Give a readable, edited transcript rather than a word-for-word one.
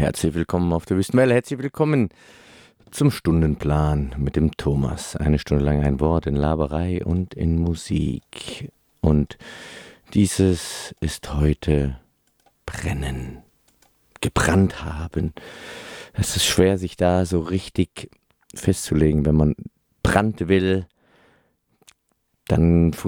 Herzlich willkommen auf der Wüstenwelle. Herzlich willkommen zum Stundenplan mit dem Thomas. Eine Stunde lang ein Wort in Laberei und in Musik. Und dieses ist heute Brennen. Gebrannt haben. Es ist schwer, sich da so richtig festzulegen. Wenn man Brand will, dann